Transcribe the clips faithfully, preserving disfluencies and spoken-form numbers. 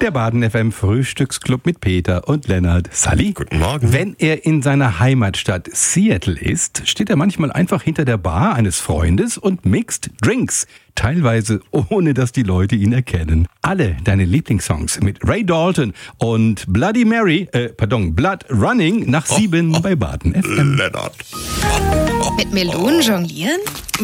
Der Baden F M Frühstücksclub mit Peter und Lennart. Sally? Guten Morgen. Wenn er in seiner Heimatstadt Seattle ist, steht er manchmal einfach hinter der Bar eines Freundes und mixt Drinks. Teilweise ohne, dass die Leute ihn erkennen. Alle deine Lieblingssongs mit Ray Dalton und Bloody Mary, äh, pardon, Blood Running nach sieben oh, oh, bei Baden F M. Lennart. Mit Melonen jonglieren?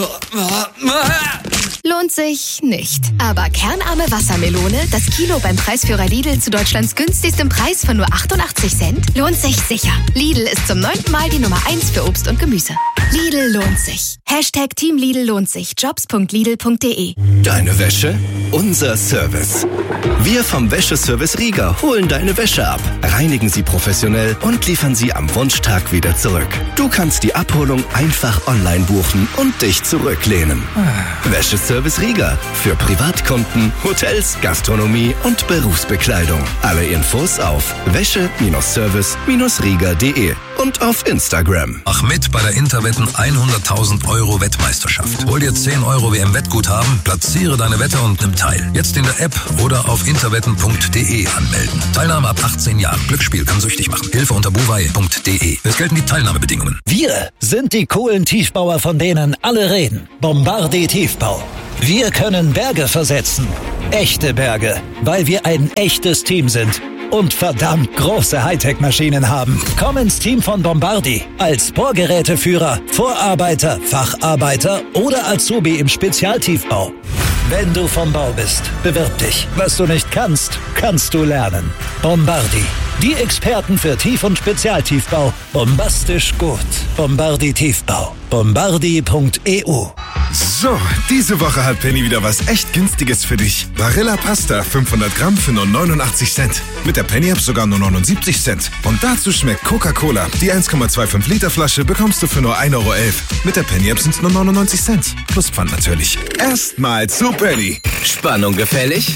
Lohnt sich nicht. Aber kernarme Wassermelone, das Kilo beim Preisführer Lidl zu Deutschlands günstigstem Preis von nur achtundachtzig Cent, lohnt sich sicher. Lidl ist zum neunten Mal die Nummer eins für Obst und Gemüse. Lidl lohnt sich. Hashtag Team Lidl lohnt sich. Jobs punkt lidl punkt de. Deine Wäsche? Unser Service. Wir vom Wäscheservice Rieger holen deine Wäsche ab, reinigen sie professionell und liefern sie am Wunschtag wieder zurück. Du kannst die Abholung einfach online buchen und dich zurücklehnen. Wäscheservice Rieger für Privatkunden, Hotels, Gastronomie und Berufsbekleidung. Alle Infos auf wäsche-service rieger punkt de und auf Instagram. Mach mit bei der Interwetten hunderttausend Euro Wettmeisterschaft. Hol dir zehn Euro W M-Wettguthaben, platziere deine Wette und nimm teil. Jetzt in der App oder auf interwetten punkt de anmelden. Teilnahme ab achtzehn Jahren. Glücksspiel kann süchtig machen. Hilfe unter buwei punkt de. Es gelten die Teilnahmebedingungen. Wir sind die coolen Tiefbauer, von denen alle reden. Bombardi Tiefbau. Wir können Berge versetzen. Echte Berge, weil wir ein echtes Team sind. Und verdammt große Hightech-Maschinen haben. Komm ins Team von Bombardi. Als Bohrgeräteführer, Vorarbeiter, Facharbeiter oder Azubi im Spezialtiefbau. Wenn du vom Bau bist, bewirb dich. Was du nicht kannst, kannst du lernen. Bombardi. Die Experten für Tief- und Spezialtiefbau. Bombastisch gut. Bombardi Tiefbau. Bombardi punkt e u. So, diese Woche hat Penny wieder was echt Günstiges für dich. Barilla Pasta, fünfhundert Gramm für nur neunundachtzig Cent. Mit der Penny-App sogar nur neunundsiebzig Cent. Und dazu schmeckt Coca-Cola. Die eins Komma fünfundzwanzig Liter Flasche bekommst du für nur ein Euro elf. Mit der Penny-App sind es nur neunundneunzig Cent. Plus Pfand natürlich. Erstmal zu Penny. Spannung gefällig?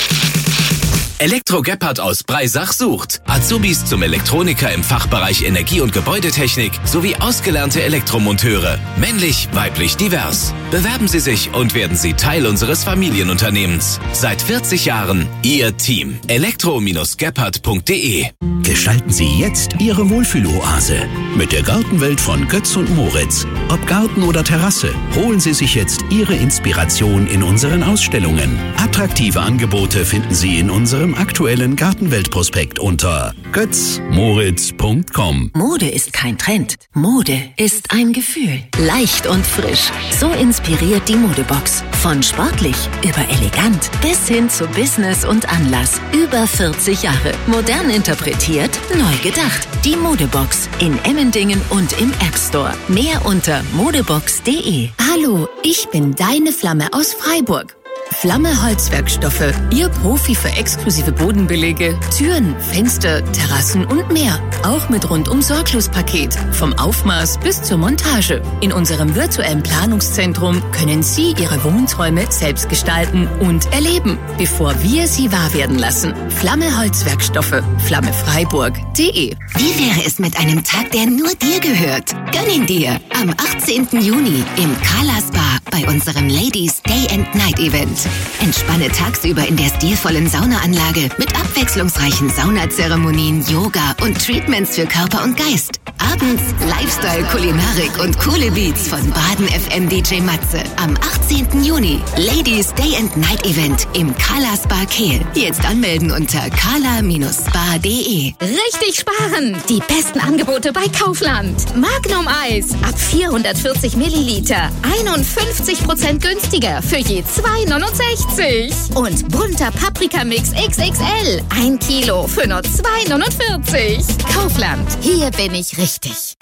Elektro Gebhardt aus Breisach sucht Azubis zum Elektroniker im Fachbereich Energie- und Gebäudetechnik sowie ausgelernte Elektromonteure. Männlich, weiblich, divers. Bewerben Sie sich und werden Sie Teil unseres Familienunternehmens. Seit vierzig Jahren Ihr Team. elektro gebhardt punkt de. Gestalten Sie jetzt Ihre Wohlfühloase mit der Gartenwelt von Götz und Moritz. Ob Garten oder Terrasse, holen Sie sich jetzt Ihre Inspiration in unseren Ausstellungen. Attraktive Angebote finden Sie in unserem aktuellen Gartenweltprospekt unter götz moritz punkt com. Mode ist kein Trend. Mode ist ein Gefühl. Leicht und frisch. So inspiriert die Modebox. Von sportlich über elegant bis hin zu Business und Anlass. Über vierzig Jahre. Modern interpretiert, neu gedacht. Die Modebox in Emmendingen und im App Store. Mehr unter modebox punkt de. Hallo, ich bin deine Flamme aus Freiburg. Flamme Holzwerkstoffe, Ihr Profi für exklusive Bodenbelege, Türen, Fenster, Terrassen und mehr. Auch mit Rundum-Sorglos-Paket. Vom Aufmaß bis zur Montage. In unserem virtuellen Planungszentrum können Sie Ihre Wohnträume selbst gestalten und erleben, bevor wir sie wahr werden lassen. Flamme Holzwerkstoffe, flamme freiburg punkt de. Wie wäre es mit einem Tag, der nur dir gehört? Gönn ihn dir am achtzehnten Juni im Kala Spa bei unserem Ladies Day and Night Event. Entspanne tagsüber in der stilvollen Saunaanlage mit abwechslungsreichen Saunazeremonien, Yoga und Treatments für Körper und Geist. Abends Lifestyle, Kulinarik und coole Beats von Baden F M D J Matze. Am achtzehnten Juni Ladies Day and Night Event im Kala Spa Kehl. Jetzt anmelden unter kala spa punkt de. Richtig sparen! Die besten Angebote bei Kaufland. Magnum Eis ab vierhundertvierzig Milliliter. einundfünfzig Prozent günstiger für je zwei neunundsechzig. Und bunter Paprikamix X X L. Ein Kilo für nur zwei neunundvierzig. Kaufland. Hier bin ich richtig.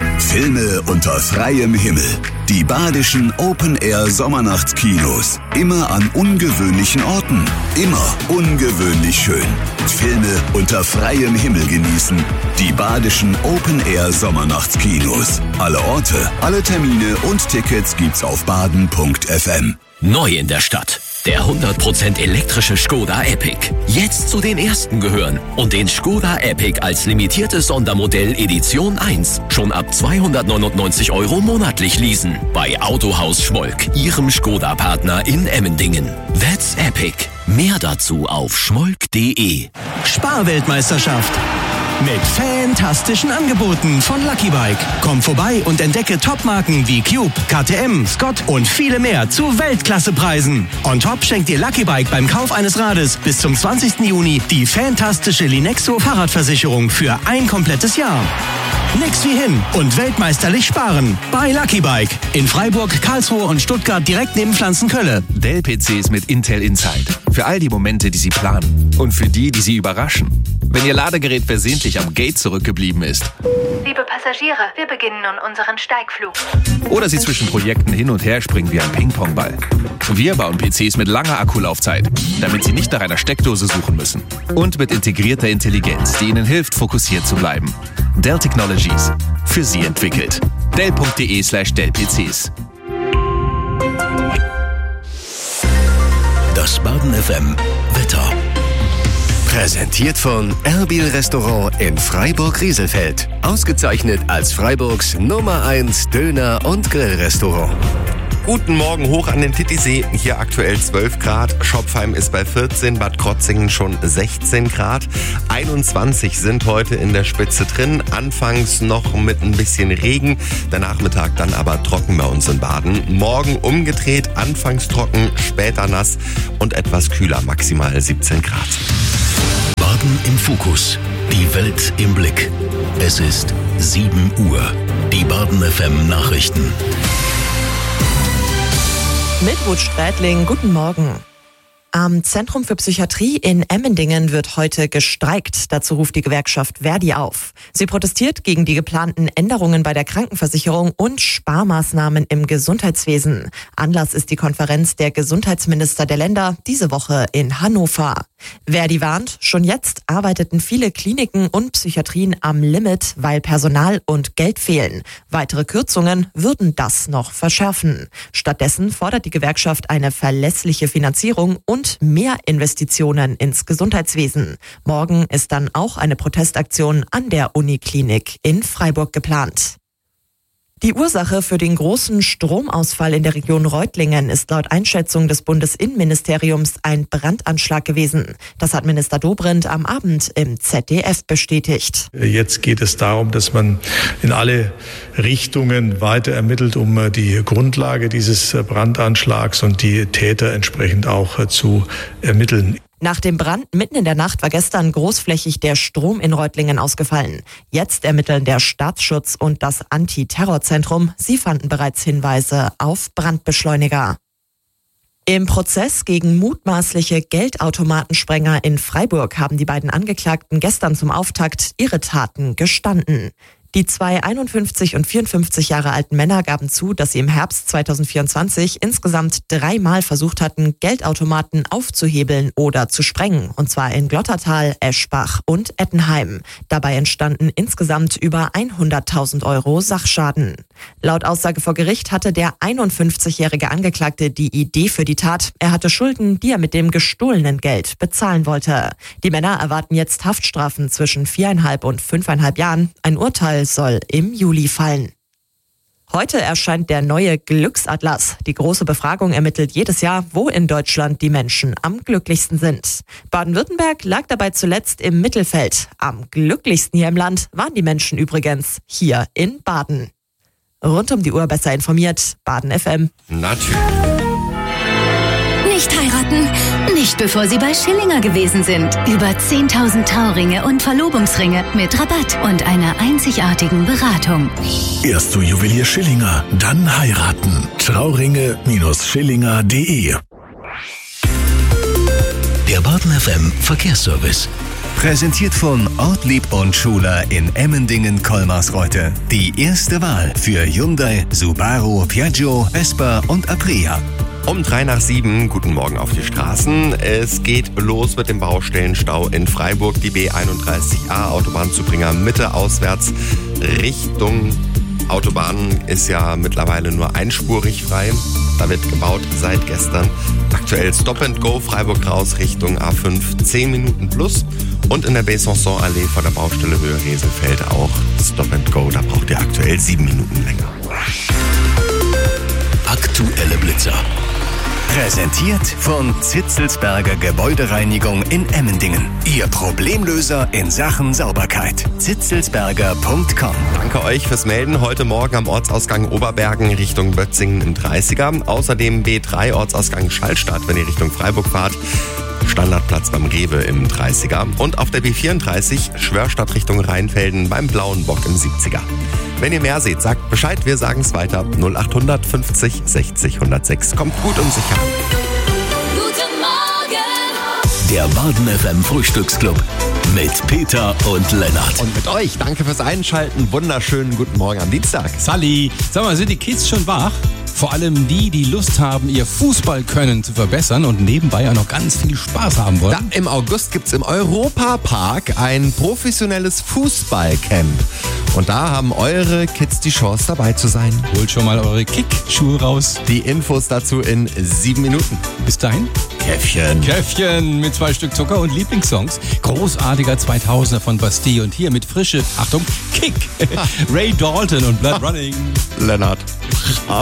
Filme unter freiem Himmel. Die badischen Open-Air-Sommernachtskinos. Immer an ungewöhnlichen Orten. Immer ungewöhnlich schön. Filme unter freiem Himmel genießen. Die badischen Open-Air-Sommernachtskinos. Alle Orte, alle Termine und Tickets gibt's auf baden punkt f m. Neu in der Stadt. Der hundert Prozent elektrische Skoda Epic. Jetzt zu den ersten gehören und den Skoda Epic als limitiertes Sondermodell Edition eins schon ab zweihundertneunundneunzig Euro monatlich leasen. Bei Autohaus Schmolk, Ihrem Skoda-Partner in Emmendingen. That's Epic. Mehr dazu auf schmolk punkt de. Sparweltmeisterschaft. Mit fantastischen Angeboten von Lucky Bike. Komm vorbei und entdecke Topmarken wie Cube, K T M, Scott und viele mehr zu Weltklassepreisen. On top schenkt dir Lucky Bike beim Kauf eines Rades bis zum zwanzigsten Juni die fantastische Linexo Fahrradversicherung für ein komplettes Jahr. Nix wie hin und weltmeisterlich sparen bei Lucky Bike. In Freiburg, Karlsruhe und Stuttgart direkt neben Pflanzenkölle. Dell-P Cs mit Intel Inside. Für all die Momente, die Sie planen. Und für die, die Sie überraschen. Wenn Ihr Ladegerät versehentlich am Gate zurückgeblieben ist. Liebe Passagiere, wir beginnen nun unseren Steigflug. Oder Sie zwischen Projekten hin und her springen wie ein Ping-Pong-Ball. Wir bauen P Cs mit langer Akkulaufzeit, damit Sie nicht nach einer Steckdose suchen müssen. Und mit integrierter Intelligenz, die Ihnen hilft, fokussiert zu bleiben. Dell Technologies. Für Sie entwickelt. Dell punkt de slash Dell P Cs. Das Baden F M Wetter. Präsentiert von Erbil Restaurant in Freiburg-Rieselfeld. Ausgezeichnet als Freiburgs Nummer eins Döner- und Grillrestaurant. Guten Morgen hoch an den Titisee. Hier aktuell zwölf Grad. Schopfheim ist bei vierzehn, Bad Krotzingen schon sechzehn Grad. einundzwanzig sind heute in der Spitze drin. Anfangs noch mit ein bisschen Regen. Der Nachmittag dann aber trocken bei uns in Baden. Morgen umgedreht, anfangs trocken, später nass und etwas kühler, maximal siebzehn Grad. Baden im Fokus. Die Welt im Blick. Es ist sieben Uhr. Die Baden F M Nachrichten. Mit Ruth Strätling, guten Morgen. Am Zentrum für Psychiatrie in Emmendingen wird heute gestreikt. Dazu ruft die Gewerkschaft Verdi auf. Sie protestiert gegen die geplanten Änderungen bei der Krankenversicherung und Sparmaßnahmen im Gesundheitswesen. Anlass ist die Konferenz der Gesundheitsminister der Länder diese Woche in Hannover. Verdi warnt, schon jetzt arbeiteten viele Kliniken und Psychiatrien am Limit, weil Personal und Geld fehlen. Weitere Kürzungen würden das noch verschärfen. Stattdessen fordert die Gewerkschaft eine verlässliche Finanzierung und Und mehr Investitionen ins Gesundheitswesen. Morgen ist dann auch eine Protestaktion an der Uniklinik in Freiburg geplant. Die Ursache für den großen Stromausfall in der Region Reutlingen ist laut Einschätzung des Bundesinnenministeriums ein Brandanschlag gewesen. Das hat Minister Dobrindt am Abend im Z D F bestätigt. Jetzt geht es darum, dass man in alle Richtungen weiter ermittelt, um die Grundlage dieses Brandanschlags und die Täter entsprechend auch zu ermitteln. Nach dem Brand mitten in der Nacht war gestern großflächig der Strom in Reutlingen ausgefallen. Jetzt ermitteln der Staatsschutz und das Antiterrorzentrum. Sie fanden bereits Hinweise auf Brandbeschleuniger. Im Prozess gegen mutmaßliche Geldautomatensprenger in Freiburg haben die beiden Angeklagten gestern zum Auftakt ihre Taten gestanden. Die zwei einundfünfzig und vierundfünfzig Jahre alten Männer gaben zu, dass sie im Herbst zweitausendvierundzwanzig insgesamt dreimal versucht hatten, Geldautomaten aufzuhebeln oder zu sprengen. Und zwar in Glottertal, Eschbach und Ettenheim. Dabei entstanden insgesamt über hunderttausend Euro Sachschaden. Laut Aussage vor Gericht hatte der einundfünfzigjährige Angeklagte die Idee für die Tat. Er hatte Schulden, die er mit dem gestohlenen Geld bezahlen wollte. Die Männer erwarten jetzt Haftstrafen zwischen viereinhalb und fünfeinhalb Jahren. Ein Urteil soll im Juli fallen. Heute erscheint der neue Glücksatlas. Die große Befragung ermittelt jedes Jahr, wo in Deutschland die Menschen am glücklichsten sind. Baden-Württemberg lag dabei zuletzt im Mittelfeld. Am glücklichsten hier im Land waren die Menschen übrigens hier in Baden. Rund um die Uhr besser informiert, Baden F M. Natürlich. Nicht heiraten, nicht bevor Sie bei Schillinger gewesen sind. Über zehntausend Trauringe und Verlobungsringe mit Rabatt und einer einzigartigen Beratung. Erst zu Juwelier Schillinger, dann heiraten. Trauringe Schillinger punkt de. Der Baden F M Verkehrsservice. Präsentiert von Ortlieb und Schuler in Emmendingen-Kolmarsreute. Die erste Wahl für Hyundai, Subaru, Piaggio, Vespa und Aprilia. Um drei nach sieben, guten Morgen auf die Straßen. Es geht los mit dem Baustellenstau in Freiburg. Die B einunddreißig A Autobahnzubringer Mitte auswärts Richtung Autobahn ist ja mittlerweile nur einspurig frei. Da wird gebaut seit gestern. Aktuell Stop and Go Freiburg raus Richtung A fünf zehn Minuten plus. Und in der Besançon-Allee vor der Baustelle Höhe Reselfeld auch Stop and Go. Da braucht ihr aktuell sieben Minuten länger. Aktuelle Blitzer. Präsentiert von Zitzelsberger Gebäudereinigung in Emmendingen. Ihr Problemlöser in Sachen Sauberkeit. zitzelsberger punkt com. Danke euch fürs Melden. Heute Morgen am Ortsausgang Oberbergen Richtung Bötzingen im dreißiger. Außerdem B drei Ortsausgang Schallstadt, wenn ihr Richtung Freiburg fahrt. Standardplatz beim Rewe im dreißiger. Und auf der B vierunddreißig Schwörstadt Richtung Rheinfelden beim Blauen Bock im siebziger. Wenn ihr mehr seht, sagt Bescheid, wir sagen es weiter. null acht fünfzig sechzig hundertsechs. Kommt gut und sicher. Guten Morgen! Der Baden F M Frühstücksclub mit Peter und Lennart. Und mit euch, danke fürs Einschalten. Wunderschönen guten Morgen am Dienstag. Sally, sag mal, sind die Kids schon wach? Vor allem die, die Lust haben, ihr Fußballkönnen zu verbessern und nebenbei auch noch ganz viel Spaß haben wollen. Da, im August gibt's im Europapark ein professionelles Fußballcamp. Und da haben eure Kids die Chance, dabei zu sein. Holt schon mal eure Kickschuhe raus. Die Infos dazu in sieben Minuten. Bis dahin. Käffchen. Käffchen mit zwei Stück Zucker und Lieblingssongs. Großartiger zweitausender von Bastille und hier mit frische, Achtung, Kick. Ray Dalton und Blood Running. Lennart.